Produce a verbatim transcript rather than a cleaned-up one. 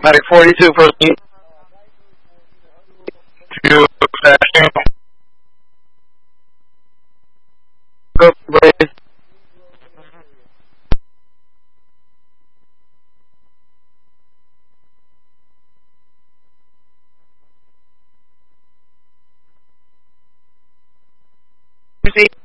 Medic forty-two, proceed to station. Go, please. Proceed.